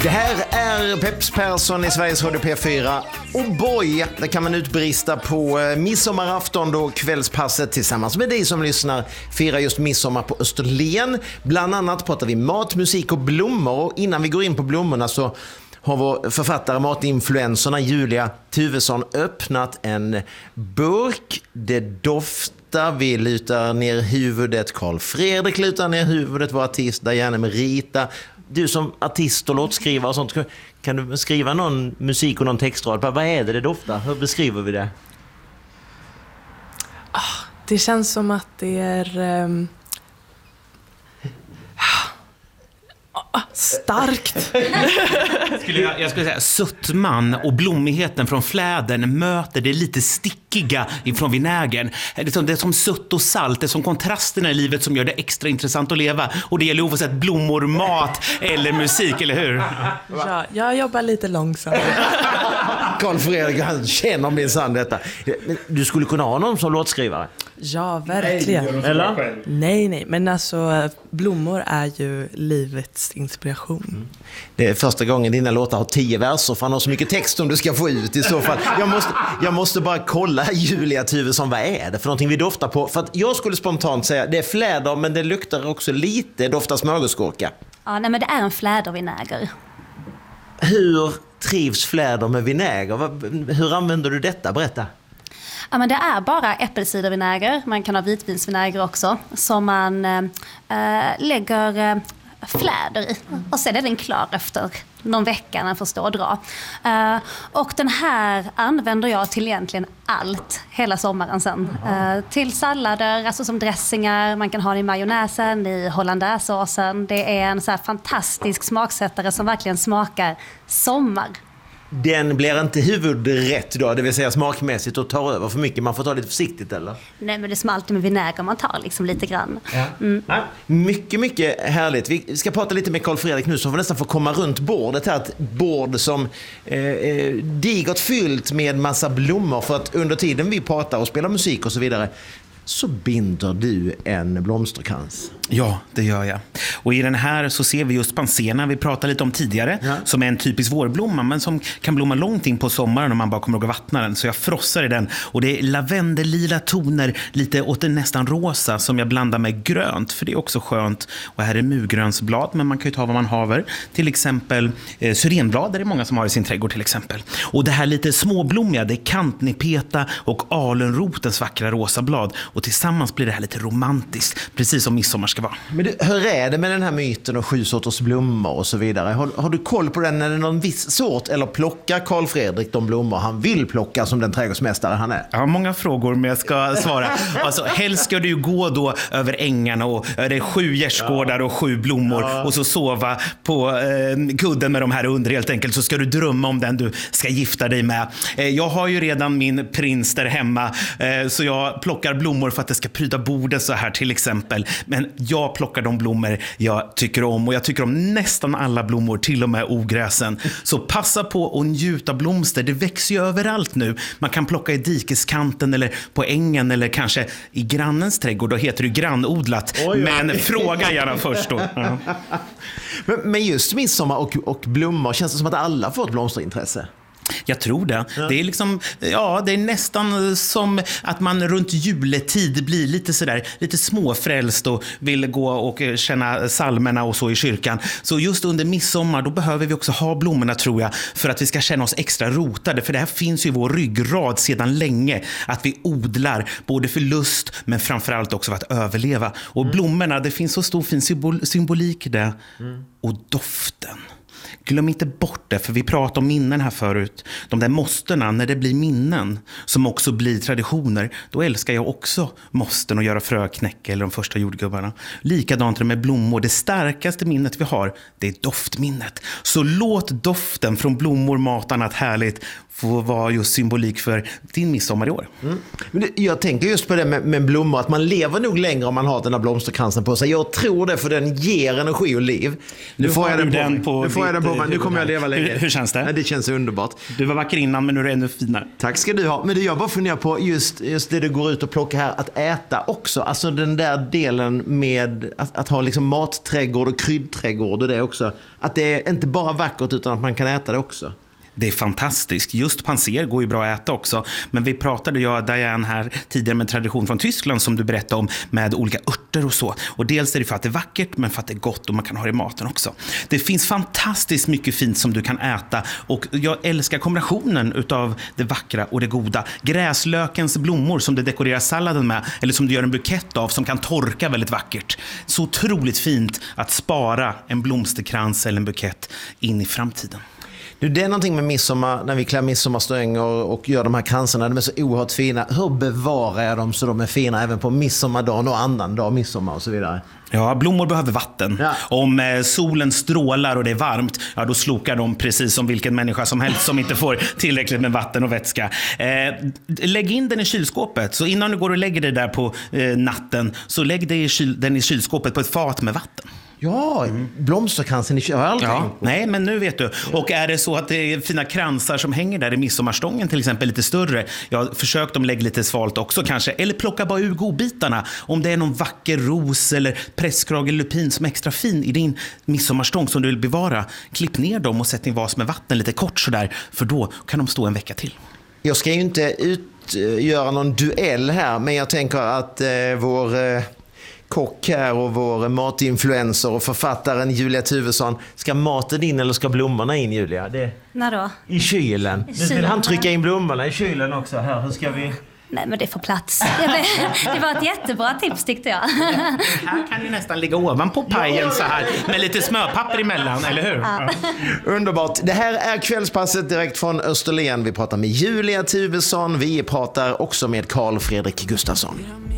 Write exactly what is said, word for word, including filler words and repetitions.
Det här är Peps Persson i Sveriges Radio P fyra. Och boy, det kan man utbrista på midsommarafton då kvällspasset tillsammans med dig som lyssnar firar just midsommar på Österlen. Bland annat pratar vi mat, musik och blommor. Och innan vi går in på blommorna så har vår författare, matinfluencerna Julia Tuvesson öppnat en burk. Det doftar, vi lutar ner huvudet. Carl Fredrik lutar ner huvudet, vår artist där gärna med Rita. Du som artist och låtskrivare och sånt, kan du skriva någon musik och någon textrad? Vad är det det doftar? Hur beskriver vi det? Det känns som att det är um... starkt. skulle jag, jag skulle säga sötman och blommigheten från flädern möter det lite stickiga ifrån vinägern. Det är, som, det är som sött och salt, det är som kontrasterna i livet som gör det extra intressant att leva. Och det gäller oavsett blommor, mat eller musik, eller hur? Ja, jag jobbar lite långsamt. Carl Fredrik, han känner min sann detta. Du skulle kunna ha någon som låtskrivare? Ja, verkligen. Eller? Nej, nej. Men alltså, blommor är ju livets inspiration. Mm. Det är första gången dina låtar har tio verser. För han har så mycket text som du ska få ut i så fall. Jag måste, jag måste bara kolla, Julia Tuvesson, vad är det för någonting vi doftar på? För att jag skulle spontant säga, det är fläder men det luktar också lite, doftar smörgåsgurka. Ja, nej, men det är en flädervinäger. Hur trivs fläder med vinäger? Hur använder du detta? Berätta. Ja, men det är bara äppelcidervinäger. Man kan ha vitvinsvinäger också. Som man äh, lägger äh, fläder i. Och sen är den klar efter någon vecka när den får stå och dra. Äh, och den här använder jag till egentligen allt hela sommaren sen. Äh, till sallader, alltså som dressingar. Man kan ha den i majonnäsen, i hollandaisesåsen. Det är en så här fantastisk smaksättare som verkligen smakar sommar. Den blir inte huvudrätt då, det vill säga smakmässigt, och tar över för mycket. Man får ta lite försiktigt, eller? Nej, men det är som alltid med vinäger, man tar liksom lite grann. Ja. Mm. Ja, mycket, mycket härligt. Vi ska prata lite med Carl Fredrik nu, så får vi nästan få komma runt bordet här. Ett bord som eh, digert fyllt med massa blommor, för att under tiden vi pratar och spelar musik och så vidare så binder du en blomsterkrans. Ja, det gör jag. Och i den här så ser vi just pansena vi pratade lite om tidigare, ja. Som är en typisk vårblomma men som kan blomma långt in på sommaren om man bara kommer att vattna den. Så jag frossar i den och det är lavendellila toner, lite åt det nästan rosa, som jag blandar med grönt, för det är också skönt. Och här är muggrönsblad, men man kan ju ta vad man haver. Till exempel eh, syrenblad, det är många som har i sin trädgård till exempel. Och det här lite småblommiga, det är kantnepeta och alenrotens vackra rosa blad. Och tillsammans blir det här lite romantiskt, precis som midsommar ska vara. Men du, hur är det med den här myten och sju sorters blommor och så vidare? Har, har du koll på den? Är det någon viss sort, eller plockar Carl Fredrik de blommor han vill plocka som den trädgårdsmästare han är? Jag har många frågor, men jag ska svara. Alltså, helst ska du ju gå då över ängarna och det är sju gärdsgårdar och sju blommor, ja. Och så sova på eh, kudden med de här under helt enkelt, så ska du drömma om den du ska gifta dig med. Eh, jag har ju redan min prins där hemma, eh, så jag plockar blommor för att det ska pryda bordet så här till exempel. Men jag plockar de blommor jag tycker om, och jag tycker om nästan alla blommor, till och med ogräsen. Så passa på att njuta blomster. Det växer ju överallt nu. Man kan plocka i dikeskanten eller på ängen eller kanske i grannens trädgård. Då heter det grannodlat. Oj, men ja. Fråga gärna först då. Ja. Men, men just midsommar och, och blommor, känns det som att alla får ett blomsterintresse? Jag tror det. Ja. Det är liksom, ja, det är nästan som att man runt juletid blir lite sådär, lite småfrälst och vill gå och känna salmerna och så i kyrkan. Så just under midsommar, då behöver vi också ha blommorna, tror jag, för att vi ska känna oss extra rotade. För det här finns ju i vår ryggrad sedan länge, att vi odlar både för lust men framförallt också för att överleva. Och mm. blommorna, det finns så stor fin symbol- symbolik i det. Mm. Och doften. Glöm inte bort det, för vi pratade om minnen här förut. De där måsterna, när det blir minnen som också blir traditioner, då älskar jag också måsten att göra fröknäcke eller de första jordgubbarna. Likadant med blommor. Det starkaste minnet vi har, det är doftminnet. Så låt doften från blommor, mat och annat härligt få vara just symbolik för din midsommar i år. Mm. Men jag tänker just på det med, med blommor, att man lever nog längre om man har den här blomsterkransen på sig. Jag tror det, för den ger energi och liv. Nu, nu får jag den på, den på, nu får jag den på mig. Nu kommer jag leva länge. Hur, hur känns det? Ja, det känns underbart. Du var vacker innan, men nu är du ännu finare. Tack ska du ha. Men det jag bara funderar på just, just det du går ut och plockar här, att äta också. Alltså den där delen med att, att ha liksom matträdgård och kryddträdgård och det också. Att det är inte bara vackert utan att man kan äta det också. Det är fantastiskt. Just panser går ju bra att äta också. Men vi pratade, jag och Diane här tidigare med tradition från Tyskland som du berättade om med olika örter och så. Och dels är det för att det är vackert men för att det är gott och man kan ha det i maten också. Det finns fantastiskt mycket fint som du kan äta och jag älskar kombinationen utav det vackra och det goda. Gräslökens blommor som du dekorerar salladen med eller som du gör en bukett av som kan torka väldigt vackert. Så otroligt fint att spara en blomsterkrans eller en bukett in i framtiden. Du, det är någonting med midsommar, när vi klär midsommarstränger och gör de här kransarna, de är så oerhört fina. Hur bevarar jag dem så de är fina även på midsommardagen och annan dag, midsommar och så vidare? Ja, blommor behöver vatten. Ja. Om eh, solen strålar och det är varmt, ja, då slokar de precis som vilken människa som helst som inte får tillräckligt med vatten och vätska. Eh, lägg in den i kylskåpet. Så innan du går och lägger dig där på eh, natten, så lägg det i kyl- den i kylskåpet på ett fat med vatten. Ja, blomsterkransen i kylskåpet. Ja, nej, men nu vet du. Och är det så att det är fina kransar som hänger där i midsommarstången till exempel lite större, jag har försökt om lägg lite svalt också kanske, eller plocka bara ur godbitarna. Om det är någon vacker ros eller presskrage eller lupin som är extra fin i din midsommarstång som du vill bevara, klipp ner dem och sätt i en vas med vatten lite kort sådär, för då kan de stå en vecka till. Jag ska ju inte utgöra någon duell här, men jag tänker att eh, vår... Eh... kock här och vår matinfluencer och författaren Julia Tuvesson. Ska maten in eller ska blommorna in, Julia? Det... När då? I kylen. Nu vill han trycka in blommorna i kylen också. Här, hur ska vi... Nej, men det får plats. Det var ett jättebra tips tyckte jag. Här kan ju nästan ligga ovanpå pajen så här med lite smörpapper emellan, eller hur? Ja. Underbart. Det här är Kvällspasset direkt från Österlen. Vi pratar med Julia Tuvesson. Vi pratar också med Carl Fredrik Gustafsson.